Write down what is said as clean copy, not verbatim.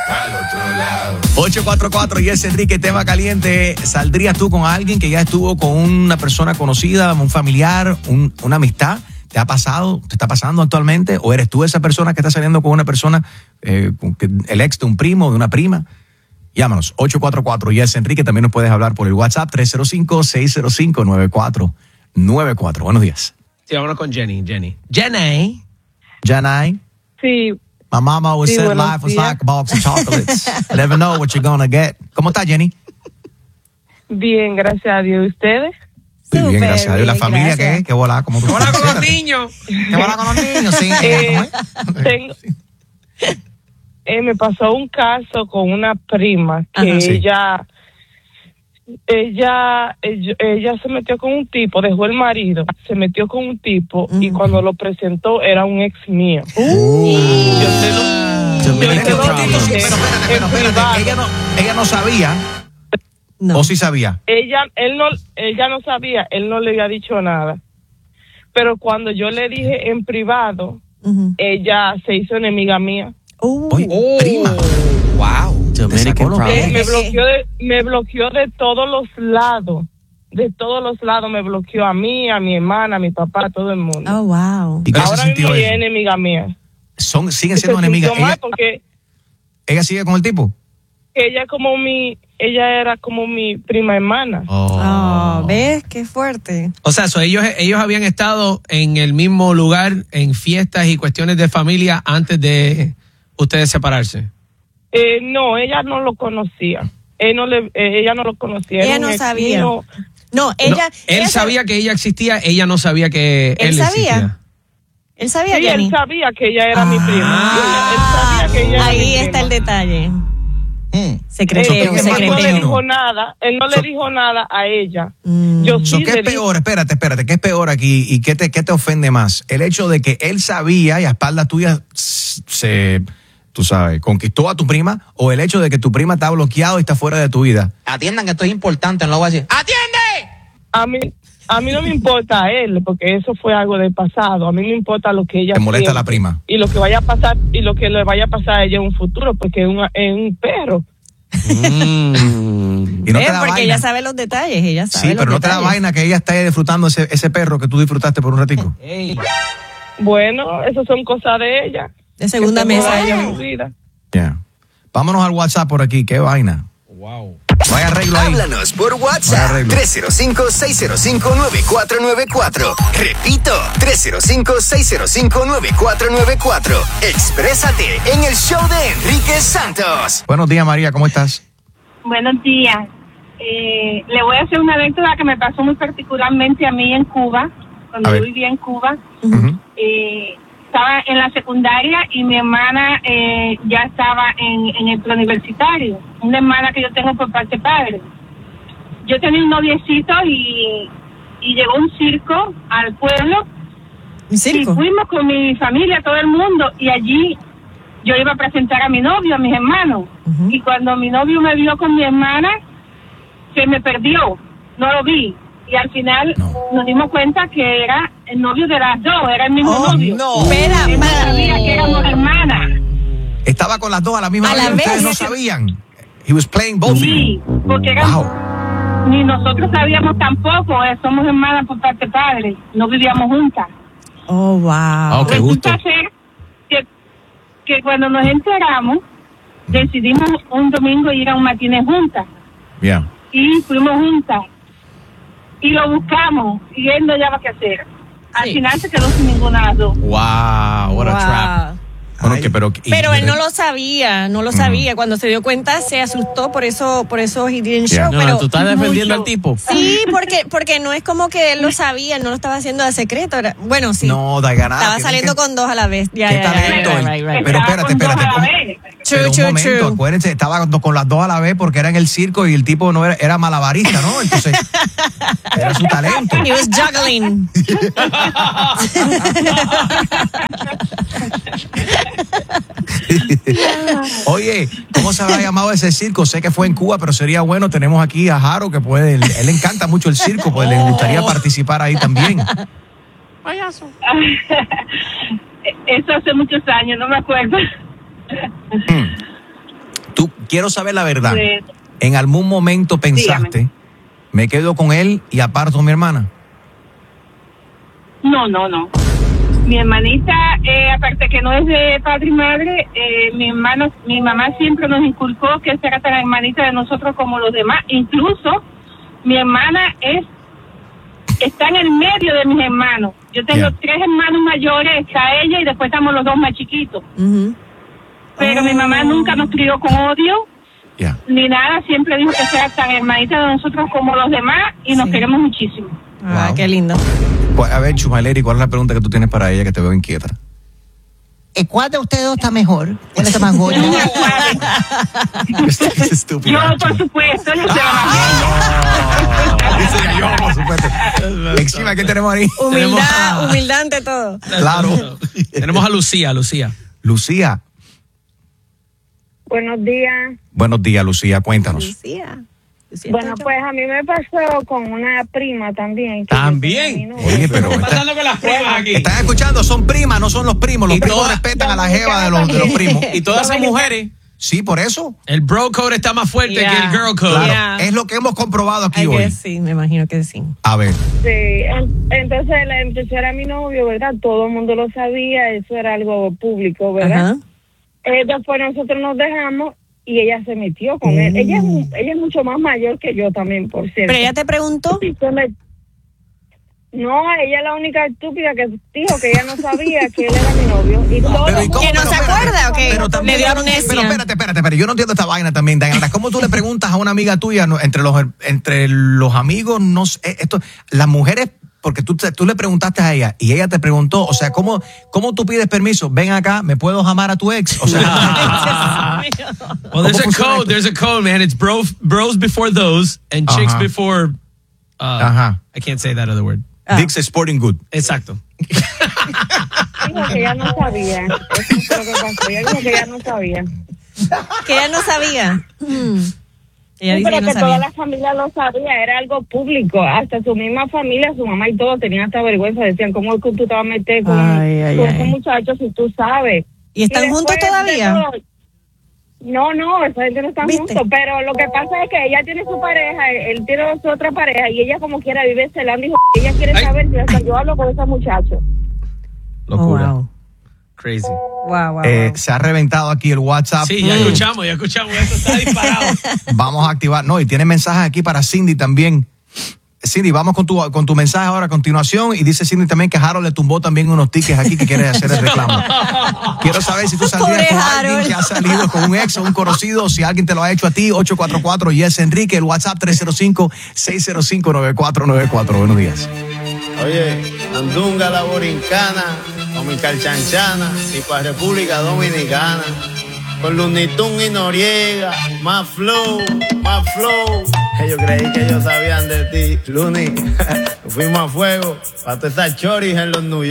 al otro lado. 844 y es Enrique, tema caliente. ¿Saldrías tú con alguien que ya estuvo con una persona conocida, un familiar, una amistad? ¿Te ha pasado? ¿Te está pasando actualmente? ¿O eres tú esa persona que está saliendo con una persona, el ex de un primo, de una prima? Llámanos, 844 y es Enrique. También nos puedes hablar por el WhatsApp 305-605-9494. Buenos días. Sí, vámonos con Jenny. Jenny. Janai. Sí. My mama always said buenos life was días. like a box of chocolates. You never know what you're gonna get. ¿Cómo estás, Jenny? Bien, gracias a Dios. ¿Y ustedes? Muy bien, gracias a Dios. ¿La bien, familia gracias. qué? ¿Qué bola? ¿Cómo tú Hola estás? con los Siéntate. niños. ¿Qué bola con los niños? Sí. Tengo, me pasó un caso con una prima que Ajá. Sí. ella se metió con un tipo, dejó el marido, se metió con un tipo y cuando lo presentó era un ex mío. Dominican Pero problem. Espérate. Ella no sabía, No. o sí sabía. ella no sabía, él no le había dicho nada. Pero cuando yo le dije en privado, Ujú. ella se hizo enemiga mía. Oye, prima. Wow. Dominican problem. Me bloqueó de todos los lados. De todos los lados me bloqueó a mí, a mi hermana, a mi papá, a todo el mundo. Oh, wow. ¿Y qué se Ahora mismo sintió ella es eso? enemiga mía. Siguen siendo Se enemigas. sintió mal porque ¿Ella sigue con el tipo? ella era como mi prima hermana. Oh, ¿ves? Qué fuerte. O sea, ellos habían estado en el mismo lugar en fiestas y cuestiones de familia antes de ustedes separarse. No, ella no lo conocía. Ella no lo conocía. Ella Era un no ex sabía. mío. No, ella. Él ella sabía que ella existía, ella no sabía que Él él sabía. existía. Él sabía, Sí, Jenny. él sabía que ella era mi prima. Él sabía que ella era Ahí mi está prima. el detalle. Secreteo, Él Él no le secreteo. dijo nada. Él no le dijo nada a ella. Mm. Yo sí ¿Qué le es dije. peor? Espérate, ¿qué es peor aquí? ¿Y qué te ofende más? ¿El hecho de que él sabía y a espaldas tuyas tú sabes, conquistó a tu prima? ¿O el hecho de que tu prima está bloqueado y está fuera de tu vida? Atiendan que esto es importante, no lo voy a decir. ¡Atiende! A mí no me importa a él, porque eso fue algo del pasado. A mí me importa lo que ella ¿Te molesta siente la prima? y lo que vaya a pasar y lo que le vaya a pasar a ella en un futuro, porque es un perro. Y no te da Porque vaina. ella sabe los detalles, ella sabe Sí, los pero no te da detalles. vaina que ella esté disfrutando ese perro que tú disfrutaste por un ratico. Bueno, eso son cosas de ella. De segunda Que tengo mesa. a ella en su vida. Yeah. Vámonos al WhatsApp por aquí, qué vaina. Wow. No hay arreglo ahí. Háblanos por No hay WhatsApp arreglo. 305-605-9494. Repito, 305-605-9494. Exprésate en el show de Enrique Santos. Buenos días, María, ¿cómo estás? Buenos días. Le voy a hacer una anécdota que me pasó muy particularmente a mí en Cuba, A cuando ver. yo vivía en Cuba. Ujú. Estaba en la secundaria y mi hermana ya estaba en el preuniversitario. Una hermana que yo tengo por parte de padre. Yo tenía un noviecito y llegó un circo al pueblo. ¿Un circo? Y fuimos con mi familia, todo el mundo, y allí yo iba a presentar a mi novio, a mis hermanos. Ujú. Y cuando mi novio me vio con mi hermana, se me perdió, no lo vi. Y al final nos dimos cuenta que era el novio de las dos, era el mismo novio. Espera, Él no sabía que éramos hermanas. Estaba con las dos a la misma A vez la y ustedes vez. no sabían. He was playing both of you. Sí, porque eran, Wow. ni nosotros sabíamos tampoco, somos hermanas por parte de padre, no vivíamos juntas. Oh, wow. Ok. Qué gusto. Resulta ser que cuando nos enteramos, decidimos un domingo ir a un matiné juntas. Yeah. Y fuimos juntas. Y lo buscamos y él no hallaba qué hacer. Al Sí. final se quedó sin ninguna de las dos. Wow, what a trap. Bueno, Ay. Pero él no lo sabía, no lo sabía. Cuando se dio cuenta se asustó, por eso he didn't Yeah. show. No, pero tú estás defendiendo al mucho. tipo. sí, porque no es como que él lo sabía, él no lo estaba haciendo de secreto. Bueno, sí. No, Dayanara. Estaba tienes saliendo que- con dos a la vez. Ya, ¿Qué ya, ya, talento? ya, right. Pero Estaba espérate. con dos a la ¿cómo? vez. Pero un True, momento, true. acuérdense, estaba con las dos a la vez porque era en el circo y el tipo no era malabarista, ¿no? Entonces, era su talento. He was juggling. Oye, ¿cómo se habrá llamado ese circo? Sé que fue en Cuba, pero sería bueno. Tenemos aquí a Jaro, que puede, él le encanta mucho el circo, pues le gustaría participar ahí también. Eso hace muchos años, no me acuerdo. quiero saber la verdad. Sí. ¿En algún momento pensaste, Dígame. me quedo con él y aparto a mi hermana? No. Mi hermanita, aparte que no es de padre y madre, mi mamá siempre nos inculcó que sea tan hermanita de nosotros como los demás. Incluso mi hermana está en el medio de mis hermanos. Yo tengo 3 hermanos mayores, está ella y después estamos los 2 más chiquitos. Pero mi mamá nunca nos crió con odio. Ni nada, siempre dijo que sea tan hermanita de nosotros como los demás y nos queremos muchísimo. Ah, qué lindo. Pues, a ver, Chumaleri, ¿cuál es la pregunta que tú tienes para ella que te veo inquieta? ¿Cuál de ustedes dos está mejor? ¿Cuál está más gordo? Es estúpido. Yo, por supuesto, yo soy la más Yo, por supuesto. Encima, ¿qué tenemos ahí? Humildad ante todo. Claro. Tenemos a Lucía. Lucía. Buenos días. Buenos días, Lucía. Cuéntanos. Lucía. Bueno, pues a mí me pasó con una prima también. ¿También? Oye, pero ¿Qué está pasando con las primas aquí? están escuchando, son primas, no son los primos. Los primos respetan a la jeva de los primos. Y todas son mujeres. Sí, por eso. El bro code está más fuerte que el girl code. Claro, es lo que hemos comprobado aquí hoy. Sí, me imagino que sí. A ver. Sí, entonces la empezó era mi novio, ¿verdad? Todo el mundo lo sabía, eso era algo público, ¿verdad? Después nosotros nos dejamos y ella se metió con él. Ella es mucho más mayor que yo también, por cierto. ¿Pero ella te preguntó? No, ella es la única estúpida que dijo que ella no sabía que él era mi novio. Y todo ¿Que no se acuerda o qué? Le dio amnesia. Pero espérate, yo no entiendo esta vaina también, Diana. ¿Cómo tú le preguntas a una amiga tuya, entre los amigos, no sé, las mujeres, porque tú le preguntaste a ella y ella te preguntó, o sea, ¿cómo tú pides permiso? Ven acá, ¿me puedo llamar a tu ex? O sea, well, there's a code, man. It's bros before those and chicks before I can't say that other word. Dick's Sporting Good. Exacto. Dijo que ella no sabía. Eso es lo que pasó. Ella dijo que ella no sabía. Que ella no sabía. Ella dice pero que no que sabía. toda la familia lo sabía, era algo público. Hasta su misma familia, su mamá y todo, tenían hasta vergüenza. Decían, ¿cómo es que tú te vas a meter con ese muchacho si tú sabes? ¿Y están juntos todavía? No, esa gente no está juntos, pero lo que pasa es que ella tiene su pareja, él tiene su otra pareja y ella como quiera vive celando y ella quiere saber si hasta yo hablo con ese muchacho. Locura. Wow. Crazy. Wow. Se ha reventado aquí el WhatsApp. Sí, ya escuchamos, esto está disparado. Vamos a activar, y tiene mensajes aquí para Cindy también. Cindy, vamos con tu mensaje ahora a continuación. Y dice Cindy también que Harold le tumbó también unos tickets aquí que quiere hacer el reclamo. Quiero saber si tú saldrías con alguien que ha salido con un ex o un conocido, si alguien te lo ha hecho a ti. 844 Yes Enrique, el WhatsApp 305-605-9494. Buenos días. Oye, Andunga la Borincana, Dominicana Chanchana y para República Dominicana. Con Lunitun y Noriega, más flow. Yo creí que ellos sabían de ti, Luni. Fuimos a fuego, para todas esas choris en los New York.